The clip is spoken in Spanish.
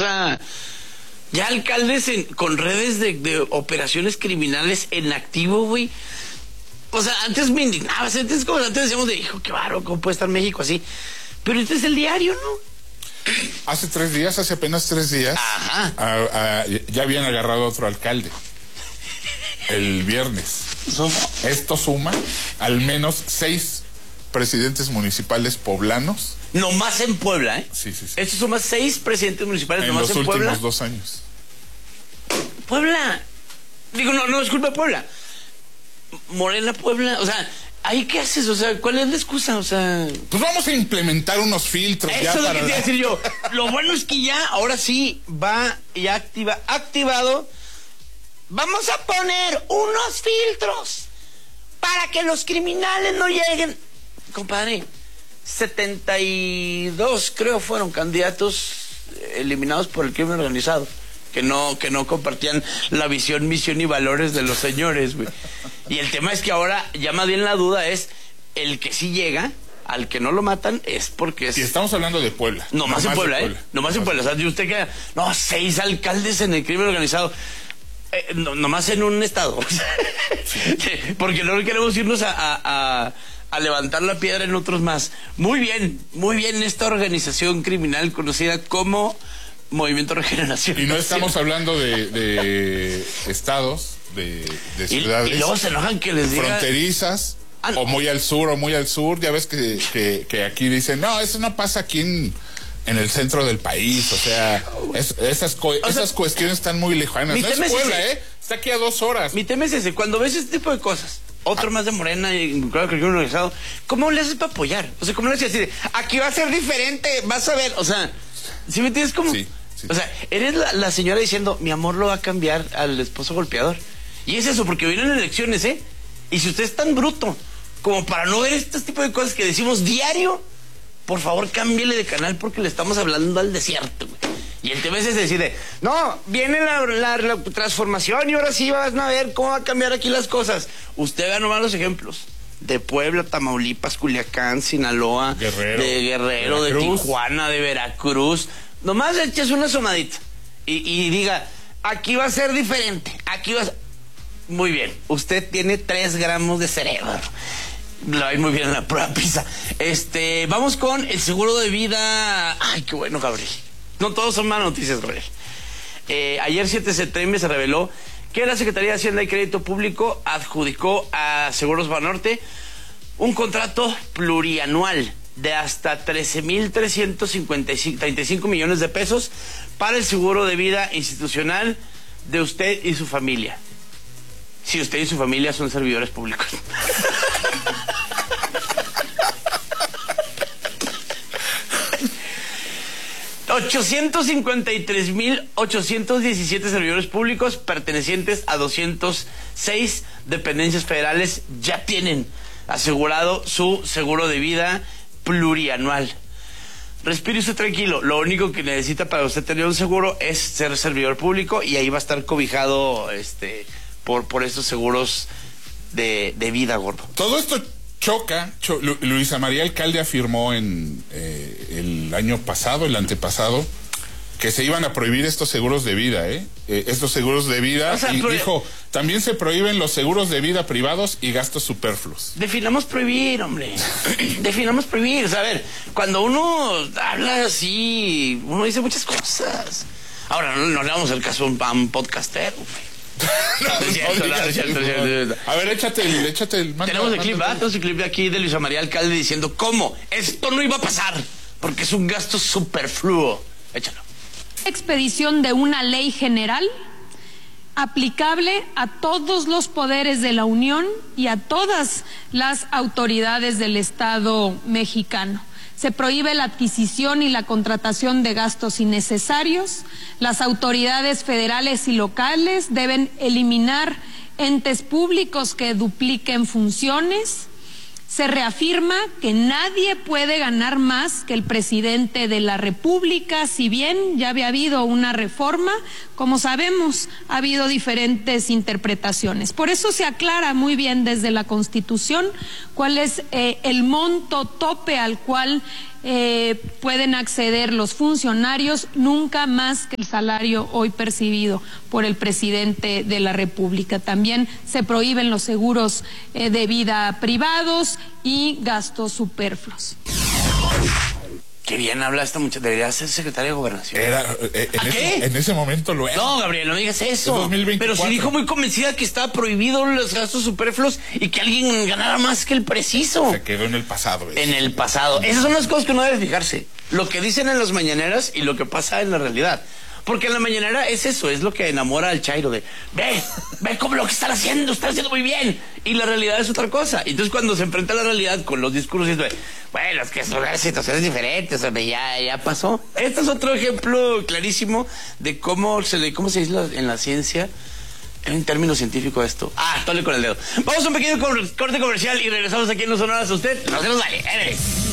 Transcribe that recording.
sea, ya alcaldes con redes de operaciones criminales en activo, güey. O sea, antes me indignaba, antes decíamos de, hijo, qué bárbaro, ¿cómo puede estar México así? Pero este es el diario, ¿no? Hace apenas 3 días, ya habían agarrado a otro alcalde. El viernes. Esto suma al menos 6 presidentes municipales poblanos. Nomás en Puebla, ¿eh? Sí. Esto suma 6 presidentes municipales nomás en Puebla. En los últimos 2 años. Puebla. Digo, no es culpa de Puebla. Morena, Puebla, o sea, ¿ahí qué haces? O sea, ¿cuál es la excusa? O sea... Pues vamos a implementar unos filtros. Eso es lo que quería decir yo. Lo bueno es que ya, ahora sí, va ya activado. Vamos a poner unos filtros para que los criminales no lleguen. Compadre, 72 creo fueron candidatos eliminados por el crimen organizado. Que no compartían la visión, misión y valores de los señores, güey. Y el tema es que ahora ya más bien la duda es el que sí llega, al que no lo matan, es porque es... Y estamos hablando de Puebla. Nomás en Puebla, ¿eh? Nomás en Puebla. O sea, y usted queda... No, 6 alcaldes en el crimen organizado. Nomás en un estado. Porque no queremos irnos a levantar la piedra en otros más. Muy bien esta organización criminal conocida como... Movimiento Regeneración. Y no estamos hablando de estados, de ciudades. Y luego se enojan que les diga... Fronterizas, o muy al sur. Ya ves que aquí dicen, no, eso no pasa aquí en el centro del país. O sea, esas cuestiones están muy lejanas. No es Puebla, está aquí a 2 horas. Mi tema es ese, cuando ves este tipo de cosas, otro más de Morena y claro que el crimen organizado, ¿cómo le haces para apoyar? O sea, ¿cómo le haces así de, aquí va a ser diferente, vas a ver? O sea, ¿sí me entiendes cómo? Sí. O sea, eres la señora diciendo, mi amor lo va a cambiar al esposo golpeador. Y es eso, porque vienen elecciones, ¿eh? Y si usted es tan bruto como para no ver este tipo de cosas que decimos diario, por favor cámbiele de canal porque le estamos hablando al desierto, güey. Y el tema es decir, no, viene la transformación y ahora sí van a ver cómo va a cambiar aquí las cosas. Usted vea nomás los ejemplos. De Puebla, Tamaulipas, Culiacán, Sinaloa, de Guerrero, de Tijuana, de Veracruz. Nomás eches una asomadita y diga, aquí va a ser diferente, aquí va a ser... Muy bien, usted tiene 3 gramos de cerebro. Lo va muy bien en la prueba PISA. Vamos con el seguro de vida. Ay, qué bueno, Gabriel. No todos son malas noticias, Gabriel. Ayer 7 de septiembre se reveló que la Secretaría de Hacienda y Crédito Público adjudicó a Seguros Banorte un contrato plurianual de hasta 13,335 millones de pesos para el seguro de vida institucional de usted y su familia. Si usted y su familia son servidores públicos. $853,817 servidores públicos pertenecientes a 206 dependencias federales ya tienen asegurado su seguro de vida plurianual. Respire usted tranquilo, lo único que necesita para usted tener un seguro es ser servidor público y ahí va a estar cobijado por estos seguros de vida, gordo. Todo esto choca. Luisa María Alcalde afirmó el antepasado, que se iban a prohibir estos seguros de vida, estos seguros de vida, o sea, y dijo, también se prohíben los seguros de vida privados y gastos superfluos. Definamos prohibir, hombre. Definamos prohibir. O sea, a ver, cuando uno habla así, uno dice muchas cosas. Ahora, no le damos el caso a un podcastero, güey. A ver, échate el mando. Tenemos el clip, tenemos el clip de aquí de Luisa María Alcalde diciendo cómo esto no iba a pasar porque es un gasto superfluo. Échalo. Expedición de una ley general aplicable a todos los poderes de la Unión y a todas las autoridades del Estado mexicano. Se prohíbe la adquisición y la contratación de gastos innecesarios. Las autoridades federales y locales deben eliminar entes públicos que dupliquen funciones. Se reafirma que nadie puede ganar más que el presidente de la República, si bien ya había habido una reforma, como sabemos, ha habido diferentes interpretaciones. Por eso se aclara muy bien desde la Constitución cuál es el monto tope al cual pueden acceder los funcionarios nunca más que el salario hoy percibido por el presidente de la República. También se prohíben los seguros de vida privados y gastos superfluos. Qué bien habla esta muchacha, debería ser secretaria de Gobernación. En ese momento lo era. No, Gabriel, no digas eso. 2024. Pero sí dijo muy convencida que estaba prohibido los gastos superfluos y que alguien ganara más que el preciso. Se quedó en el pasado. En el pasado. Esas son las cosas que uno debe fijarse. Lo que dicen en las mañaneras y lo que pasa en la realidad. Porque en la mañanera es eso, es lo que enamora al chairo de, ve cómo lo que están haciendo muy bien. Y la realidad es otra cosa. Entonces cuando se enfrenta a la realidad con los discursos, dice, bueno, es que son situaciones diferentes, ya pasó. Este es otro ejemplo clarísimo de cómo se dice en la ciencia, en términos científicos esto. Tole con el dedo. Vamos a un pequeño corte comercial y regresamos aquí en Los Sonoras. Usted no se nos vale.